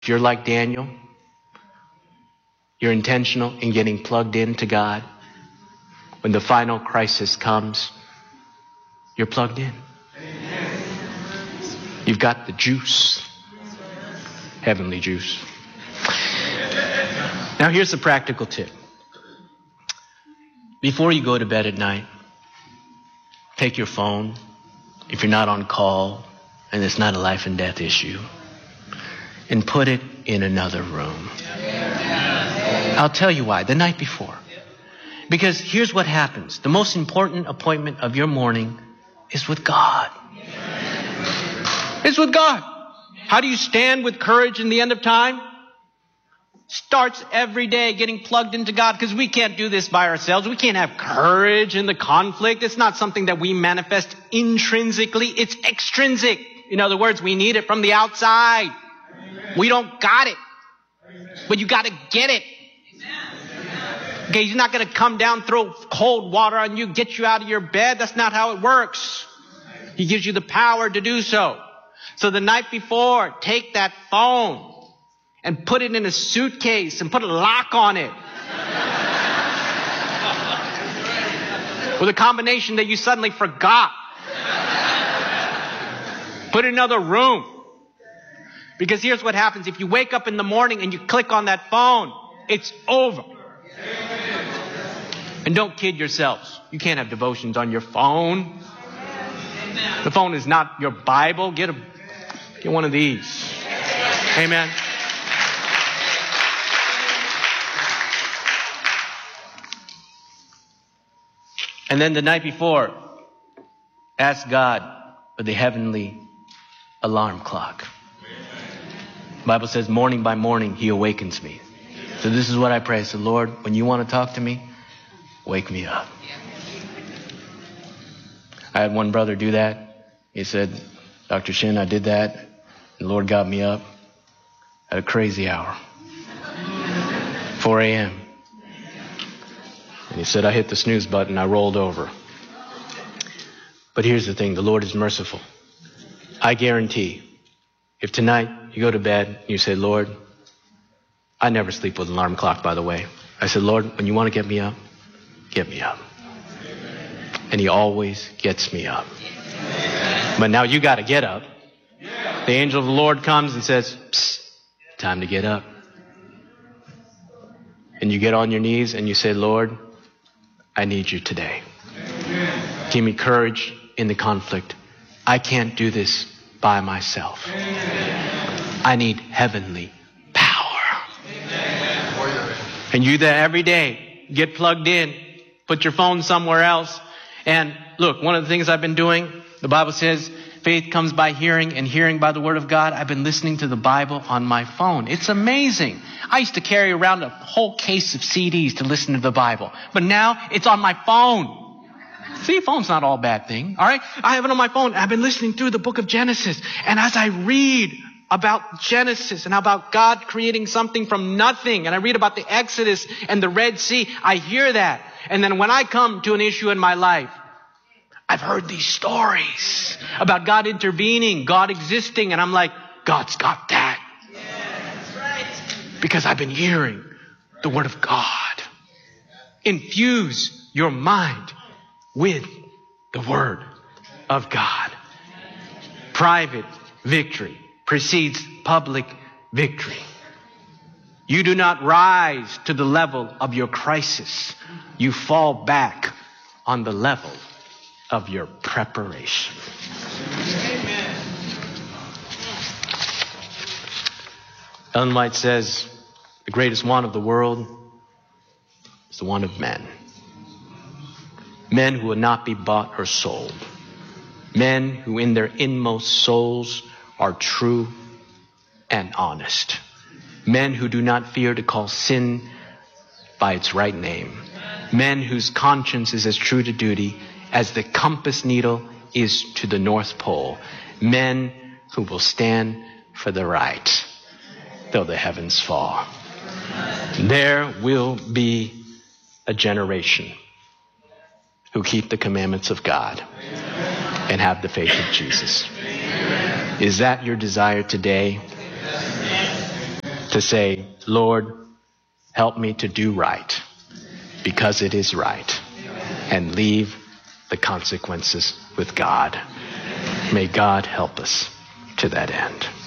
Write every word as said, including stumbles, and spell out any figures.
If you're like Daniel, you're intentional in getting plugged into God. When the final crisis comes, you're plugged in. You've got the juice, heavenly juice. Now here's the practical tip. Before you go to bed at night, take your phone, if you're not on call and it's not a life and death issue, and put it in another room. I'll tell you why. The night before. Because here's what happens. The most important appointment of your morning is with God. It's with God. How do you stand with courage in the end of time? Starts every day getting plugged into God, because we can't do this by ourselves. We can't have courage in the conflict. It's not something that we manifest intrinsically. It's extrinsic. In other words, we need it from the outside. Amen. We don't got it. Amen. But you got to get it. Amen. Okay, he's not going to come down, throw cold water on you, get you out of your bed. That's not how it works. He gives you the power to do so. So the night before, take that phone and put it in a suitcase and put a lock on it. With a combination that you suddenly forgot. Put it in another room. Because here's what happens. If you wake up in the morning and you click on that phone, it's over. And don't kid yourselves. You can't have devotions on your phone. The phone is not your Bible. Get a, get one of these. Amen. And then the night before, ask God for the heavenly alarm clock. The Bible says morning by morning, he awakens me. So this is what I pray. So Lord, when you want to talk to me, wake me up. I had one brother do that. He said, Doctor Shin, I did that. The Lord got me up at a crazy hour. four a.m. And he said, I hit the snooze button, I rolled over. But here's the thing, the Lord is merciful. I guarantee, if tonight you go to bed and you say, Lord, I never sleep with an alarm clock, by the way. I said, Lord, when you want to get me up, get me up. And he always gets me up. But now you got to get up. The angel of the Lord comes and says, psst, time to get up. And you get on your knees and you say, Lord, I need you today. Amen. Give me courage in the conflict. I can't do this by myself. Amen. I need heavenly power. Amen. And you that every day get plugged in, put your phone somewhere else. And look, one of the things I've been doing, the Bible says, faith comes by hearing and hearing by the word of God. I've been listening to the Bible on my phone. It's amazing. I used to carry around a whole case of C Ds to listen to the Bible. But now it's on my phone. See, a phone's not all a bad thing. All right. I have it on my phone. I've been listening through the book of Genesis. And as I read about Genesis and about God creating something from nothing, and I read about the Exodus and the Red Sea, I hear that. And then when I come to an issue in my life, I've heard these stories about God intervening, God existing, and I'm like, God's got that. Yeah, that's right. Because I've been hearing the word of God. Infuse your mind with the word of God. Private victory precedes public victory. You do not rise to the level of your crisis. You fall back on the level of your preparation. Amen. Ellen White says, the greatest want of the world is the want of men. Men who will not be bought or sold. Men who in their inmost souls are true and honest. Men who do not fear to call sin by its right name. Men whose conscience is as true to duty as the compass needle is to the North Pole. Men who will stand for the right, though the heavens fall. There will be a generation who keep the commandments of God and have the faith of Jesus. Is that your desire today? to say, Lord, help me to do right because it is right, and leave the consequences with God. May God help us to that end.